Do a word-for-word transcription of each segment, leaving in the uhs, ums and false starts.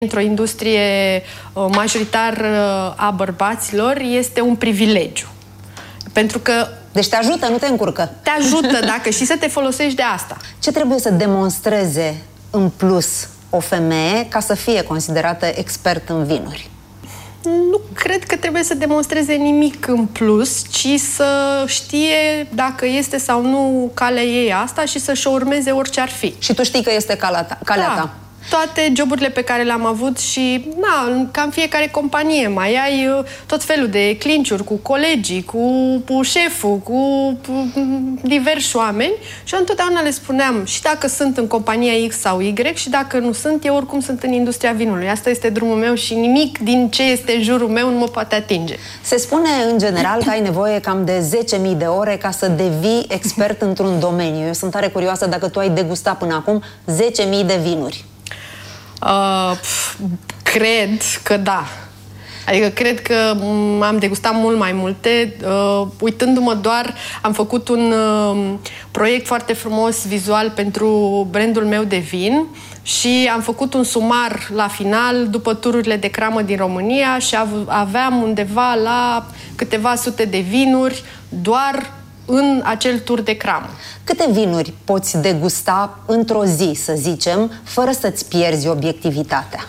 într-o industrie majoritar a bărbaților este un privilegiu. Pentru că... Deci te ajută, nu te încurcă. Te ajută, dacă și să te folosești de asta. Ce trebuie să demonstreze în plus o femeie ca să fie considerată expert în vinuri? Nu cred că trebuie să demonstreze nimic în plus, ci să știe dacă este sau nu calea ei asta și să-și o urmeze orice ar fi. Și tu știi că este calea ta? Calea da. ta. Toate joburile pe care le-am avut și, na, ca în fiecare companie, mai ai tot felul de clinciuri cu colegii, cu, cu șeful, cu, cu diversi oameni și eu întotdeauna le spuneam, și dacă sunt în compania X sau Y și dacă nu sunt, eu oricum sunt în industria vinului. Asta este drumul meu și nimic din ce este în jurul meu nu mă poate atinge. Se spune, în general, că ai nevoie cam de zece mii de ore ca să devii expert într-un domeniu. Eu sunt tare curioasă dacă tu ai degustat până acum zece mii de vinuri. Uh, cred că da. Adică cred că am degustat mult mai multe. Uh, uitându-mă doar, am făcut un uh, proiect foarte frumos vizual pentru brandul meu de vin și am făcut un sumar la final după tururile de cramă din România și aveam undeva la câteva sute de vinuri doar în acel tur de cramă. Câte vinuri poți degusta într-o zi, să zicem, fără să-ți pierzi obiectivitatea?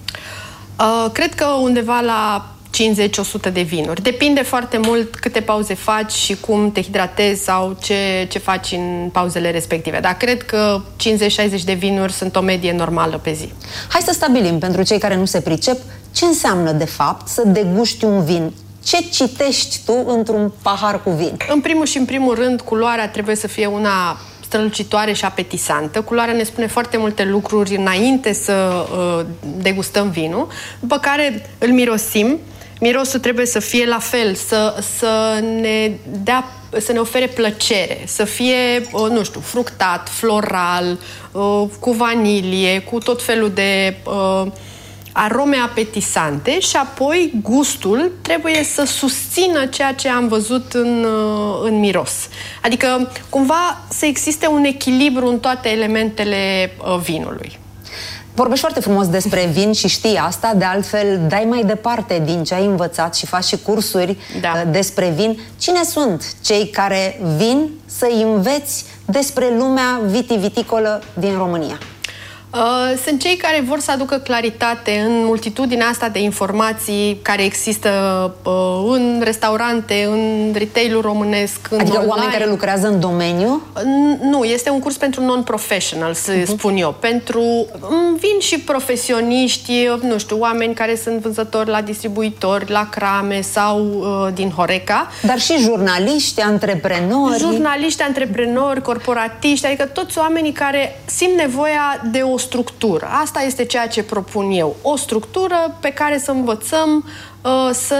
Uh, cred că undeva la cincizeci la o sută de vinuri. Depinde foarte mult câte pauze faci și cum te hidratezi sau ce, ce faci în pauzele respective. Dar cred că cincizeci șaizeci de vinuri sunt o medie normală pe zi. Hai să stabilim, pentru cei care nu se pricep, ce înseamnă de fapt să degusti un vin. Ce citești tu într-un pahar cu vin? În primul și în primul rând, culoarea trebuie să fie una strălucitoare și apetisantă. Culoarea ne spune foarte multe lucruri înainte să uh, degustăm vinul, după care îl mirosim. Mirosul trebuie să fie la fel, să, să ne dea, să ne ofere plăcere, să fie, uh, nu știu, fructat, floral, uh, cu vanilie, cu tot felul de... Uh, arome apetisante și apoi gustul trebuie să susțină ceea ce am văzut în, în miros. Adică, cumva, să existe un echilibru în toate elementele vinului. Vorbești foarte frumos despre vin și știi asta, de altfel dai mai departe din ce ai învățat și faci și cursuri da. despre vin. Cine sunt cei care vin să-i înveți despre lumea vitiviticolă din România? Uh, sunt cei care vor să aducă claritate în multitudinea asta de informații care există uh, în restaurante, în retail-ul românesc, în Adică online. Oameni care lucrează în domeniu? Uh, nu, este un curs pentru non-professional, să uh-huh. spun eu. Pentru, vin și profesioniști, nu știu, oameni care sunt vânzători la distribuitori, la crame sau uh, din Horeca. Dar și jurnaliști, antreprenori. Jurnaliști, antreprenori, corporatiști, adică toți oamenii care simt nevoia de o structură. Asta este ceea ce propun eu. O structură pe care să învățăm, să,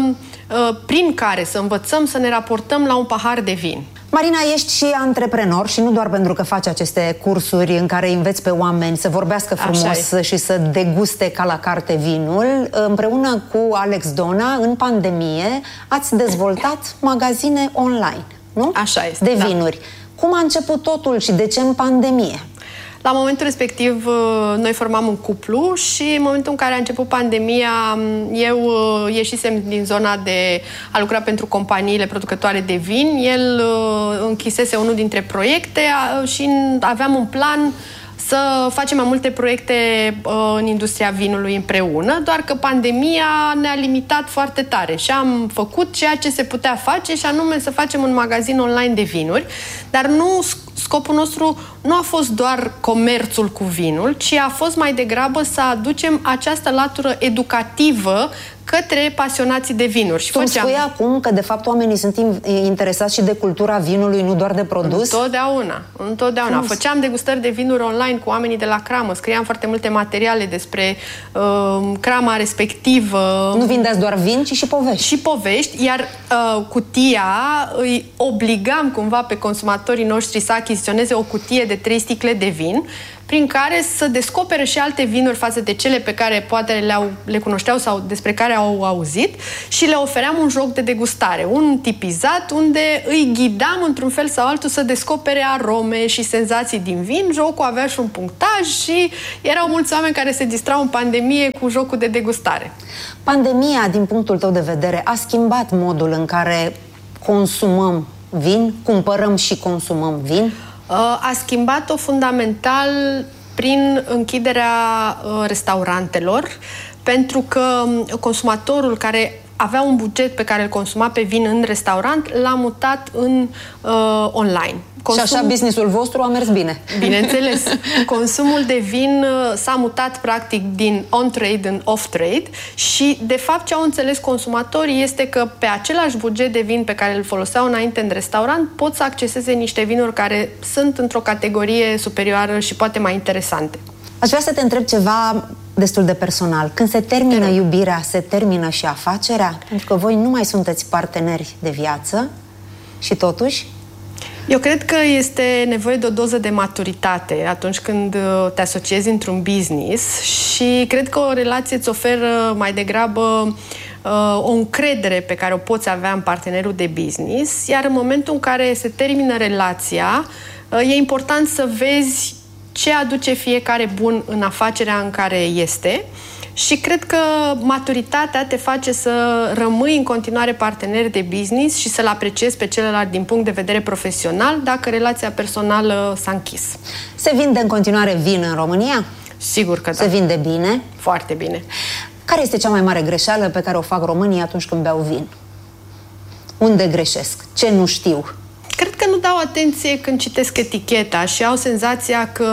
prin care să învățăm să ne raportăm la un pahar de vin. Marina, ești și antreprenor și nu doar pentru că faci aceste cursuri în care înveți pe oameni să vorbească frumos și să deguste ca la carte vinul. Împreună cu Alex Dona, în pandemie, ați dezvoltat magazine online, nu? Așa este, de da. vinuri. Cum a început totul și de ce în pandemie? La momentul respectiv, noi formam un cuplu și în momentul în care a început pandemia, eu ieșisem din zona de a lucra pentru companiile producătoare de vin. El închisese unul dintre proiecte și aveam un plan să facem mai multe proiecte uh, în industria vinului împreună, doar că pandemia ne-a limitat foarte tare și am făcut ceea ce se putea face și anume să facem un magazin online de vinuri, dar nu, scopul nostru nu a fost doar comerțul cu vinul, ci a fost mai degrabă să aducem această latură educativă către pasionații de vinuri. Și tu făceam... spui acum că de fapt oamenii sunt interesați și de cultura vinului, nu doar de produs? Întotdeauna. Întotdeauna. Cum? Făceam degustări de vinuri online cu oamenii de la cramă, scriam foarte multe materiale despre uh, crama respectivă. Nu vindeați doar vin, ci și povești. Și povești, iar uh, cutia îi obligam cumva pe consumatorii noștri să achiziționeze o cutie de trei sticle de vin, prin care să descopere și alte vinuri față de cele pe care poate le-au, le cunoșteau sau despre care au auzit și le ofeream un joc de degustare, un tipizat unde îi ghidam într-un fel sau altul să descopere arome și senzații din vin. Jocul avea și un punctaj și erau mulți oameni care se distrau în pandemie cu jocul de degustare. Pandemia, din punctul tău de vedere, a schimbat modul în care consumăm vin, cumpărăm și consumăm vin? A schimbat-o fundamental prin închiderea restaurantelor, pentru că consumatorul care avea un buget pe care îl consuma pe vin în restaurant l-a mutat în uh, online. Consum... Și așa business-ul vostru a mers bine. Bineînțeles. Consumul de vin s-a mutat practic din on-trade în off-trade și de fapt ce au înțeles consumatorii este că pe același buget de vin pe care îl foloseau înainte în restaurant pot să acceseze niște vinuri care sunt într-o categorie superioară și poate mai interesante. Aș vrea să te întreb ceva destul de personal. Când se termină iubirea, se termină și afacerea? Pentru că voi nu mai sunteți parteneri de viață și totuși... Eu cred că este nevoie de o doză de maturitate atunci când te asociezi într-un business și cred că o relație îți oferă mai degrabă uh, o încredere pe care o poți avea în partenerul de business, iar în momentul în care se termină relația, uh, e important să vezi ce aduce fiecare bun în afacerea în care este și cred că maturitatea te face să rămâi în continuare partener de business și să-l apreciezi pe celălalt din punct de vedere profesional dacă relația personală s-a închis. Se vinde în continuare vin în România? Sigur că da. Se vinde bine? Foarte bine. Care este cea mai mare greșeală pe care o fac românii atunci când beau vin? Unde greșesc? Ce nu știu? Cred că nu dau atenție când citesc eticheta și au senzația că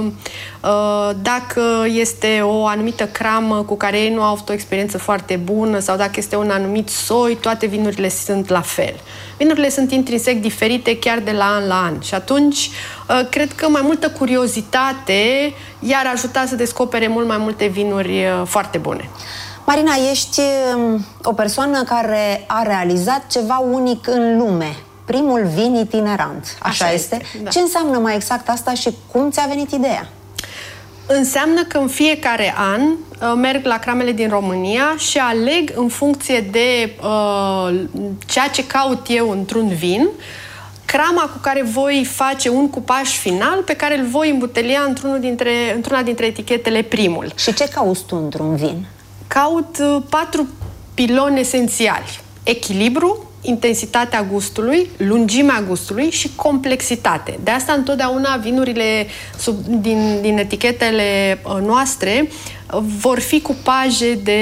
uh, dacă este o anumită cramă cu care ei nu au avut o experiență foarte bună sau dacă este un anumit soi, toate vinurile sunt la fel. Vinurile sunt intrinsec diferite chiar de la an la an și atunci uh, cred că mai multă curiozitate i-ar ajuta să descopere mult mai multe vinuri uh, foarte bune. Marina, ești o persoană care a realizat ceva unic în lume. Primul vin itinerant. Așa, Așa este? este da. Ce înseamnă mai exact asta și cum ți-a venit ideea? Înseamnă că în fiecare an uh, merg la cramele din România și aleg în funcție de uh, ceea ce caut eu într-un vin, crama cu care voi face un cupaj final pe care îl voi îmbutelia într-unul dintre, într-una dintre etichetele primul. Și ce cauți tu într-un vin? Caut uh, patru piloni esențiali. Echilibru, intensitatea gustului, lungimea gustului și complexitate. De asta întotdeauna vinurile sub, din, din etichetele noastre vor fi cupaje de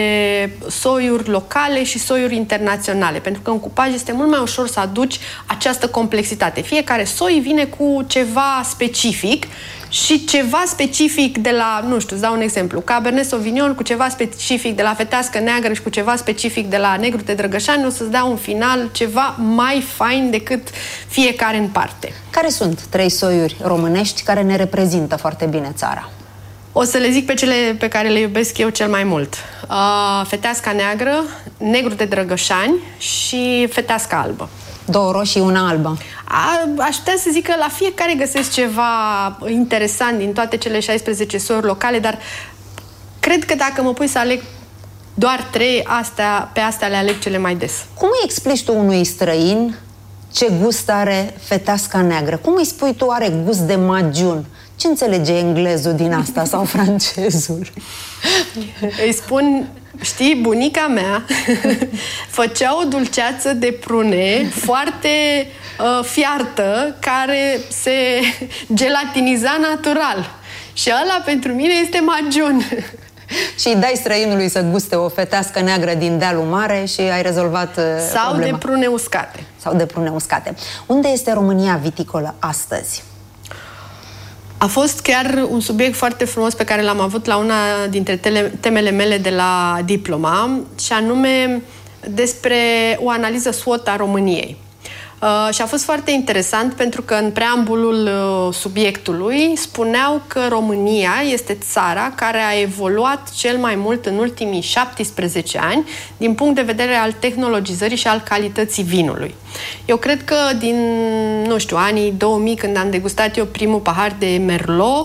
soiuri locale și soiuri internaționale, pentru că în cupaj este mult mai ușor să aduci această complexitate. Fiecare soi vine cu ceva specific și ceva specific de la, nu știu, îți dau un exemplu, Cabernet Sauvignon cu ceva specific de la Fetească Neagră și cu ceva specific de la Negru de Drăgășani o să-ți dea un final ceva mai fain decât fiecare în parte. Care sunt trei soiuri românești care ne reprezintă foarte bine țara? O să le zic pe cele pe care le iubesc eu cel mai mult. Uh, Feteasca Neagră, Negru de Drăgășani și Feteasca Albă. Două roșii, una albă. A, aș putea să zic că la fiecare găsesc ceva interesant din toate cele șaisprezece soiuri locale, dar cred că dacă mă pui să aleg doar trei, astea, pe astea le aleg cele mai des. Cum îi explici tu unui străin ce gust are Feteasca Neagră? Cum îi spui tu are gust de magiun? Ce înțelege englezul din asta sau francezul? Îi spun, știi, bunica mea făcea o dulceață de prune foarte uh, fiartă, care se gelatiniza natural. Și ăla pentru mine este magiun. Și îi dai străinului să guste o fetească neagră din dealul mare și ai rezolvat uh, Sau problema. de prune uscate. Sau de prune uscate. Unde este România viticolă astăzi? A fost chiar un subiect foarte frumos pe care l-am avut la una dintre tele, temele mele de la diploma, și anume despre o analiză SWOT a României. Uh, și a fost foarte interesant pentru că în preambulul uh, subiectului spuneau că România este țara care a evoluat cel mai mult în ultimii șaptesprezece ani din punct de vedere al tehnologizării și al calității vinului. Eu cred că din, nu știu, anii două mii, când am degustat eu primul pahar de Merlot,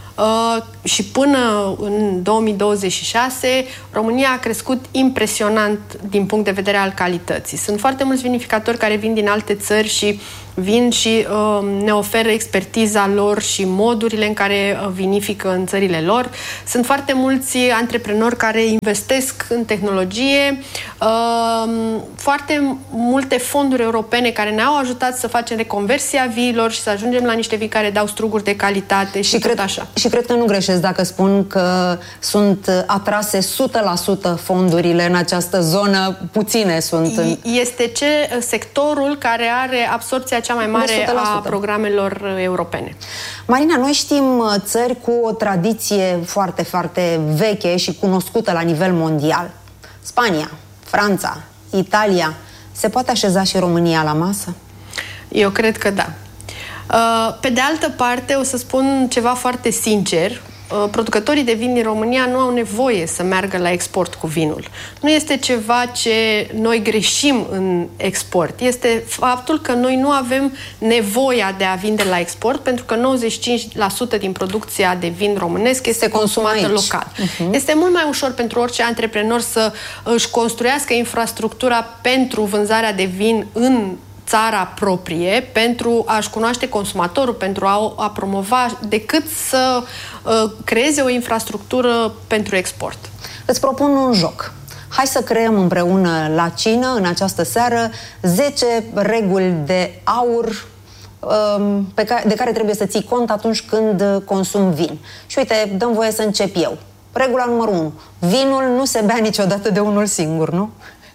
Uh, și până în două mii douăzeci și șase, România a crescut impresionant din punct de vedere al calității. Sunt foarte mulți vinificatori care vin din alte țări și vin și uh, ne oferă expertiza lor și modurile în care uh, vinifică în țările lor. Sunt foarte mulți antreprenori care investesc în tehnologie, uh, foarte multe fonduri europene care ne-au ajutat să facem reconversia viilor și să ajungem la niște vii care dau struguri de calitate și, și tot cred, așa. Și cred că nu greșesc dacă spun că sunt atrase o sută la sută fondurile în această zonă, puține sunt. În... Este ce sectorul care are absorpția cea mai mare o sută la sută a programelor europene. Marina, noi știm țări cu o tradiție foarte, foarte veche și cunoscută la nivel mondial. Spania, Franța, Italia. Se poate așeza și România la masă? Eu cred că da. Pe de altă parte, o să spun ceva foarte sincer. Producătorii de vin din România nu au nevoie să meargă la export cu vinul. Nu este ceva ce noi greșim în export. Este faptul că noi nu avem nevoia de a vinde la export, pentru că nouăzeci și cinci la sută din producția de vin românesc este consumată local. Uh-huh. Este mult mai ușor pentru orice antreprenor să își construiască infrastructura pentru vânzarea de vin în țara proprie, pentru a-și cunoaște consumatorul, pentru a, a promova, decât să uh, creeze o infrastructură pentru export. Îți propun un joc. Hai să creăm împreună la cină, în această seară, zece reguli de aur um, pe care, de care trebuie să ții cont atunci când consumi vin. Și uite, dăm voie să încep eu. Regula numărul unu. Vinul nu se bea niciodată de unul singur, nu?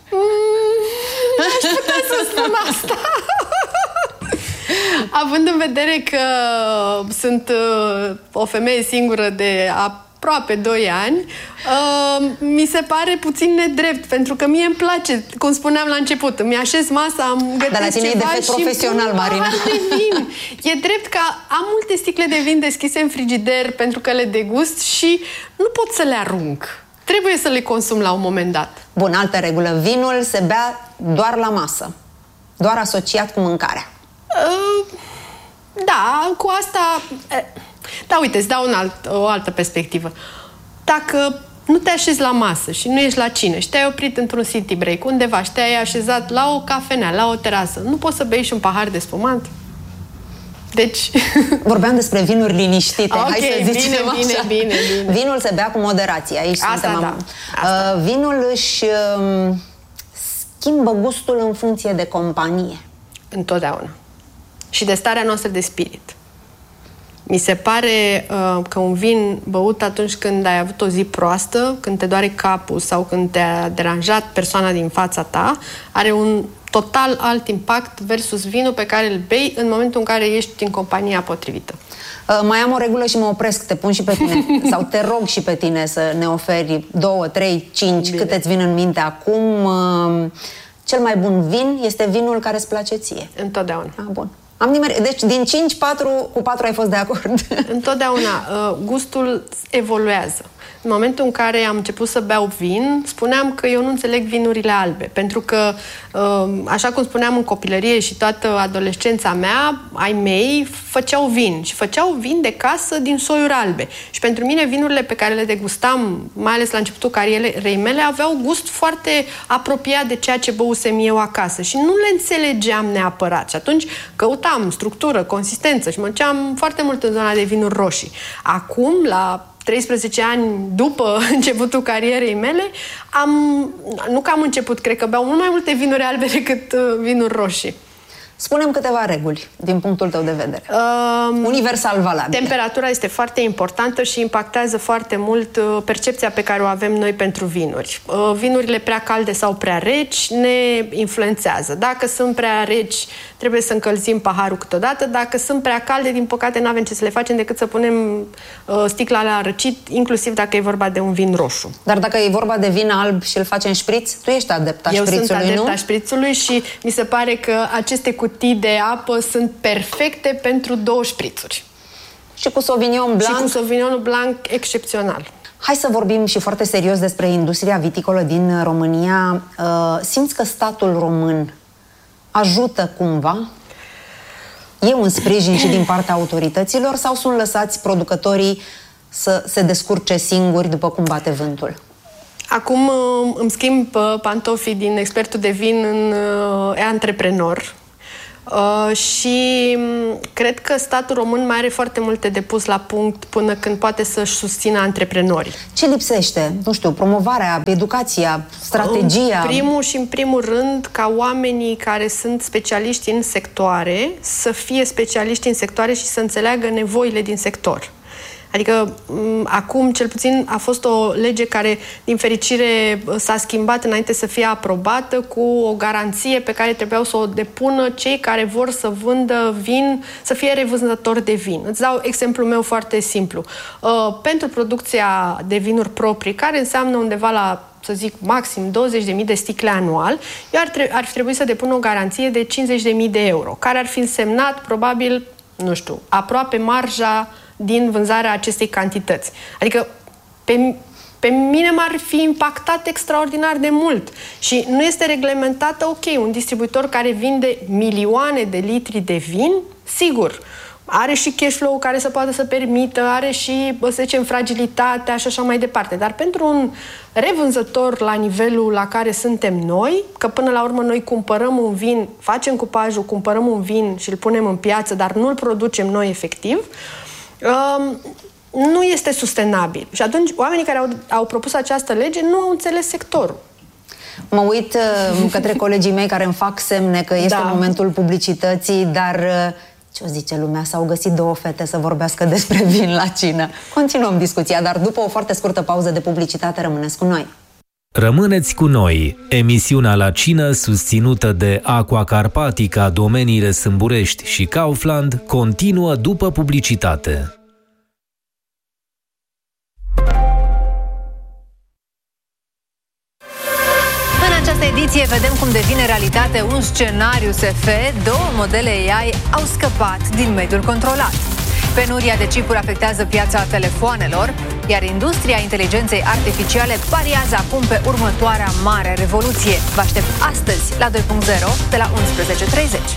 N-aș putea să spun asta. Având în vedere că sunt uh, o femeie singură de aproape doi ani, uh, mi se pare puțin nedrept, pentru că mie îmi place, cum spuneam la început, îmi așez masa, am gătesc Dar la tine ceva e defect profesional, Marina. De vin. E drept că am multe sticle de vin deschise în frigider pentru că le degust și nu pot să le arunc. Trebuie să le consum la un moment dat. Bun, altă regulă. Vinul se bea doar la masă. Doar asociat cu mâncarea. Uh, da, cu asta... Uh, da, uite, îți dau un alt, o altă perspectivă. Dacă nu te așezi la masă și nu ești la cină și te-ai oprit într-un city break undeva și te-ai așezat la o cafenea, la o terasă, nu poți să bei și un pahar de spumant? Deci... Vorbeam despre vinuri liniștite. Okay, hai să zicem bine, bine, așa. Bine, bine. Vinul se bea cu moderație. Aici Asta suntem da. am... Asta. Uh, vinul își uh, schimbă gustul în funcție de companie. Întotdeauna. Și de starea noastră de spirit. Mi se pare uh, că un vin băut atunci când ai avut o zi proastă, când te doare capul sau când te-a deranjat persoana din fața ta, are un total alt impact versus vinul pe care îl bei în momentul în care ești în compania potrivită. Uh, mai am o regulă și mă opresc, te pun și pe tine sau te rog și pe tine să ne oferi două, trei, cinci, cât îți vin în minte acum. Uh, cel mai bun vin este vinul care îți place ție. Întotdeauna. Ah, bun. Am nimerit. Deci din cinci, patru, cu patru ai fost de acord. Întotdeauna. Uh, gustul evoluează. În momentul în care am început să beau vin, spuneam că eu nu înțeleg vinurile albe. Pentru că, așa cum spuneam în copilărie și toată adolescența mea, ai mei făceau vin. Și făceau vin de casă din soiuri albe. Și pentru mine vinurile pe care le degustam, mai ales la începutul carierei mele, aveau gust foarte apropiat de ceea ce băusem eu acasă. Și nu le înțelegeam neapărat. Și atunci căutam structură, consistență și mă duceam foarte mult în zona de vinuri roșii. Acum, la treisprezece ani după începutul carierei mele, am, nu că am început, cred că beau mult mai multe vinuri albe decât uh, vinuri roșii. Spune-mi câteva reguli, din punctul tău de vedere. Um, Universal valabile. Temperatura este foarte importantă și impactează foarte mult uh, percepția pe care o avem noi pentru vinuri. Uh, vinurile prea calde sau prea reci ne influențează. Dacă sunt prea reci, trebuie să încălzim paharul câteodată. Dacă sunt prea calde, din păcate, nu avem ce să le facem decât să punem uh, sticla la răcit, inclusiv dacă e vorba de un vin roșu. Dar dacă e vorba de vin alb și îl facem șpriț, tu ești adept a șprițului, nu? Eu sunt adept a șprițului și mi se pare că aceste cutii de apă sunt perfecte pentru două șprițuri. Și cu Sauvignon Blanc? Și cu Sauvignon Blanc excepțional. Hai să vorbim și foarte serios despre industria viticolă din România. Simți că statul român ajută cumva? E un sprijin și din partea autorităților sau sunt lăsați producătorii să se descurce singuri după cum bate vântul? Acum îmi schimb pantofii din expertul de vin în antreprenor. Uh, și cred că statul român mai are foarte multe de pus la punct până când poate să-și susțină antreprenorii. Ce lipsește? Nu știu, promovarea, educația, strategia? În primul și în primul rând, ca oamenii care sunt specialiști în sectoare să fie specialiști în sectoare și să înțeleagă nevoile din sector. Adică, acum, cel puțin, a fost o lege care, din fericire, s-a schimbat înainte să fie aprobată, cu o garanție pe care trebuiau să o depună cei care vor să vândă vin, să fie revânzători de vin. Îți dau exemplul meu foarte simplu. Pentru producția de vinuri proprii, care înseamnă undeva la, să zic, maxim douăzeci de mii de sticle anual, eu ar, tre- ar trebui să depun o garanție de cincizeci de mii de euro, care ar fi însemnat, probabil, nu știu, aproape marja din vânzarea acestei cantități. Adică pe, pe mine m-ar fi impactat extraordinar de mult. Și nu este reglementată, ok, un distribuitor care vinde milioane de litri de vin, sigur, are și cash flow care să poată să permită, are și, să zicem, fragilitatea și așa mai departe. Dar pentru un revânzător la nivelul la care suntem noi, că până la urmă noi cumpărăm un vin, facem cupajul, cumpărăm un vin și îl punem în piață, dar nu îl producem noi efectiv, Um, nu este sustenabil. Și atunci oamenii care au, au propus această lege nu au înțeles sectorul. Mă uit uh, către colegii mei care îmi fac semne că este da. momentul publicității, dar uh, ce o zice lumea? S-au găsit două fete să vorbească despre vin la cină. Continuăm discuția, dar după o foarte scurtă pauză de publicitate rămâneți cu noi. Rămâneți cu noi, emisiunea La Cină, susținută de Aqua Carpatica, domeniile Sâmburești și Kaufland, continuă după publicitate. În această ediție vedem cum devine realitate un scenariu S F. Două modele A I au scăpat din mediul controlat. Penuria de chipuri afectează piața telefoanelor, iar industria inteligenței artificiale pariază acum pe următoarea mare revoluție. Vă aștept astăzi la doi punct zero de la unsprezece treizeci.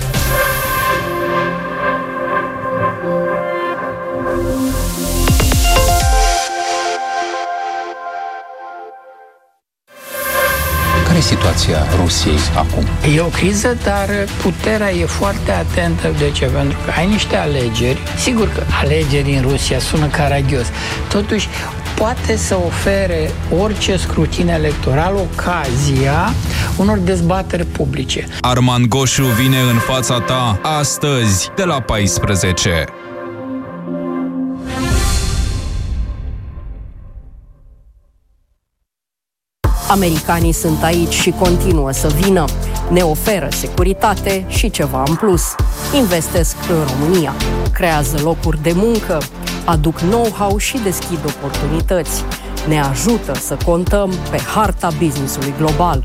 Care e situația Rusiei acum? E o criză, dar puterea e foarte atentă. De ce? Pentru că ai niște alegeri. Sigur că alegeri în Rusia sună caragios. Totuși, poate să ofere orice scrutin electoral ocazia unor dezbateri publice. Arman Goșu vine în fața ta astăzi de la paisprezece. Americanii sunt aici și continuă să vină. Ne oferă securitate și ceva în plus. Investesc în România, creează locuri de muncă, aduc know-how și deschid oportunități. Ne ajută să contăm pe harta business-ului global.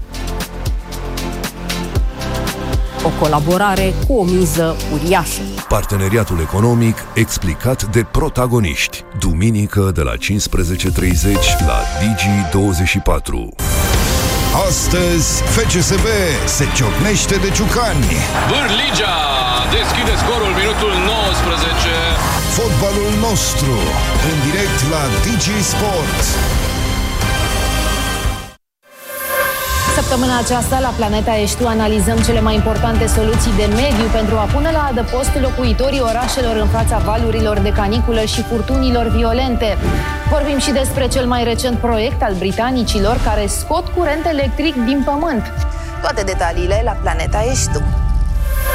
O colaborare cu o miză uriașă. Parteneriatul economic explicat de protagoniști. Duminică de la cincisprezece treizeci la Digi douăzeci și patru. Astăzi F C S B se ciocnește de ciucani. Vârligea deschide scorul minutul nouăsprezece. Fotbalul nostru în direct la Digi Sport. Săptămâna aceasta, la Planeta Eștu, analizăm cele mai importante soluții de mediu pentru a pune la adăpost locuitorii orașelor în fața valurilor de caniculă și furtunilor violente. Vorbim și despre cel mai recent proiect al britanicilor care scot curent electric din pământ. Toate detaliile la Planeta Eștu.